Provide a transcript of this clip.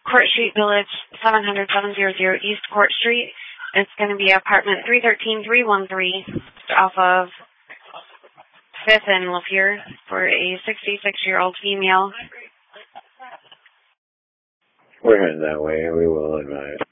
Court Street Village, 700-700 East Court Street. It's going to be apartment 313-313 off of 5th and Lapeer for a 66-year-old female. We're heading that way. We will advise.